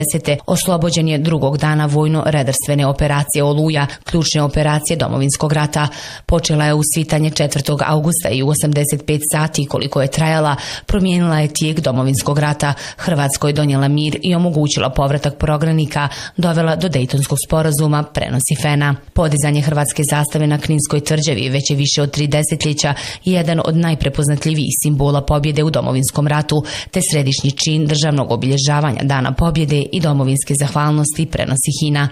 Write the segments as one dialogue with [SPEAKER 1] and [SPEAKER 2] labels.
[SPEAKER 1] oslobođen je drugog dana vojno-redarstvene operacije Oluja, ključne operacije Domovinskog rata. Počela je usvitanje 4. augusta i u 85 sati koliko je trajala, promijenila je tijek Domovinskog rata, Hrvatskoj donijela mir i omogućila povratak prognanika, dovela do Dejtonskog sporazuma, prenosi FENA. Podizanje hrvatske zastave na Kninskoj tvrđavi već je više od 3 desetljeća jedan od najprepoznatljivijih simbola pobjede u Domovinskom ratu, te središnji čin državnog obilježavanja Dana pobjede i domovinske zahvalnosti, prenosi HINA.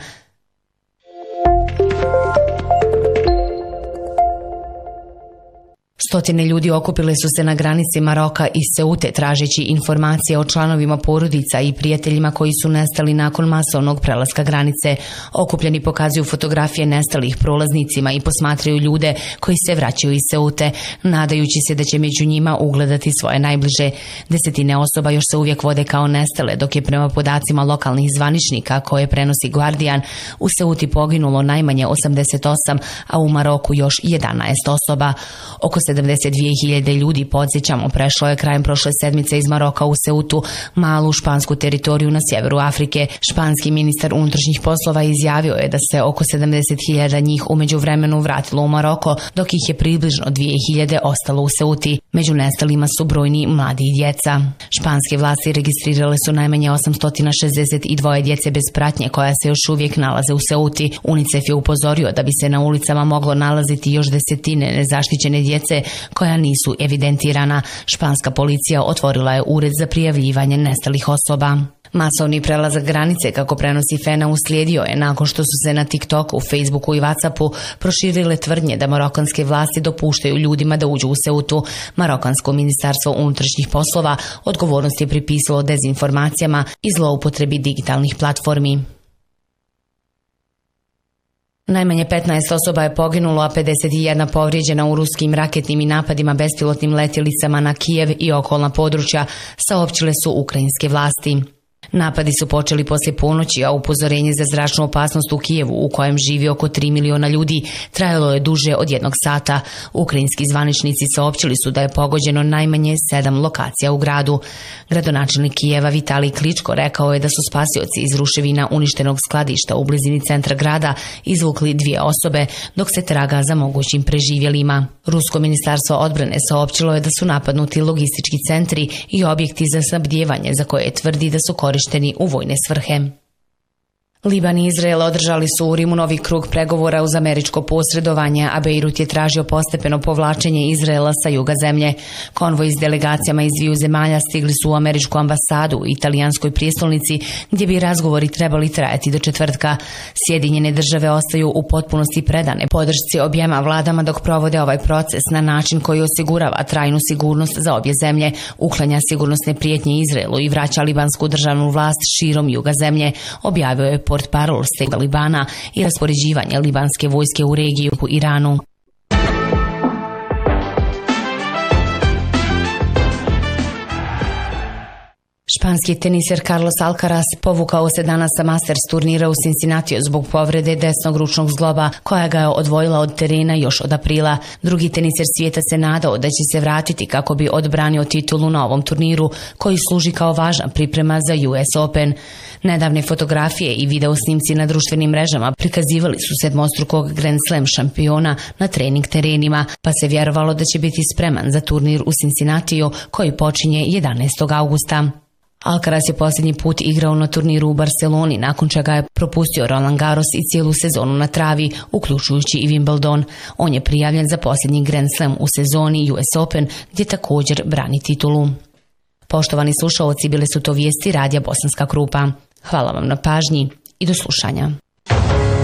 [SPEAKER 1] Stotine ljudi okupile su se na granici Maroka i Seute tražeći informacije o članovima porodica i prijateljima koji su nestali nakon masovnog prelaska granice. Okupljeni pokazuju fotografije nestalih prolaznicima i posmatraju ljude koji se vraćaju iz Seute, nadajući se da će među njima ugledati svoje najbliže. Desetine osoba još se uvijek vode kao nestale, dok je prema podacima lokalnih zvaničnika koje prenosi Guardian u Seuti poginulo najmanje 88, a u Maroku još 11 osoba. Oko 72.000 ljudi, podsjećamo, prešlo je krajem prošle sedmice iz Maroka u Seutu, malu špansku teritoriju na sjeveru Afrike. Španski ministar unutrašnjih poslova izjavio je da se oko 70.000 njih u međuvremenu vratilo u Maroko, dok ih je približno 2.000 ostalo u Seuti. Među nestalima su brojni mladi i djeca. Španske vlasti registrirale su najmanje 862 djece bez pratnje koja se još uvijek nalaze u Seuti. UNICEF je upozorio da bi se na ulicama moglo nalaziti još desetine nezaštićene djece koja nisu evidentirana. Španska policija otvorila je ured za prijavljivanje nestalih osoba. Masovni prelazak granice, kako prenosi FENA, uslijedio je nakon što su se na TikToku, Facebooku i WhatsAppu proširile tvrdnje da marokanske vlasti dopuštaju ljudima da uđu u Seutu. Marokansko ministarstvo unutrašnjih poslova odgovornost je pripisalo dezinformacijama i zloupotrebi digitalnih platformi. Najmanje 15 osoba je poginulo, a 51 povrijeđena u ruskim raketnim i napadima bespilotnim letjelicama na Kijev i okolna područja, saopćile su ukrajinske vlasti. Napadi su počeli poslije ponoći, a upozorenje za zračnu opasnost u Kijevu, u kojem živi oko 3 miliona ljudi, trajalo je duže od 1 sata. Ukrajinski zvaničnici saopćili su da je pogođeno najmanje 7 lokacija u gradu. Gradonačelnik Kijeva Vitalij Kličko rekao je da su spasioci iz ruševina uništenog skladišta u blizini centra grada izvukli 2 osobe, dok se traga za mogućim preživjelima. Rusko ministarstvo odbrane saopćilo je da su napadnuti logistički centri i objekti za snabdijevanje za koje tvrdi da su korišteni u vojne svrhe. Liban i Izrael održali su u Rimu novi krug pregovora uz američko posredovanje, a Bejrut je tražio postepeno povlačenje Izraela sa juga zemlje. Konvoj s delegacijama iz dviju zemalja stigli su u američku ambasadu u italijanskoj prijestolnici, gdje bi razgovori trebali trajati do četvrtka. Sjedinjene države ostaju u potpunosti predane podršci objema vladama dok provode ovaj proces na način koji osigurava trajnu sigurnost za obje zemlje, uklanja sigurnosne prijetnje Izraelu i vraća libansku državnu vlast širom juga zemlje, objavio je portparol Stega Libana i raspoređivanje libanske vojske u regiju u Iranu. Španski teniser Carlos Alcaraz povukao se danas sa Masters turnira u Cincinnatiju zbog povrede desnog ručnog zgloba koja ga je odvojila od terena još od aprila. Drugi teniser svijeta se nadao da će se vratiti kako bi odbranio titulu na ovom turniru koji služi kao važna priprema za US Open. Nedavne fotografije i video snimci na društvenim mrežama prikazivali su sedmostrukog Grand Slam šampiona na trening terenima, pa se vjerovalo da će biti spreman za turnir u Cincinnatiju koji počinje 11. augusta. Alcaraz je posljednji put igrao na turniru u Barceloni, nakon čega je propustio Roland Garros i cijelu sezonu na travi, uključujući i Wimbledon. On je prijavljen za posljednji Grand Slam u sezoni US Open, gdje također brani titulu. Poštovani slušalci, bile su to vijesti Radija Bosanska Krupa. Hvala vam na pažnji i do slušanja.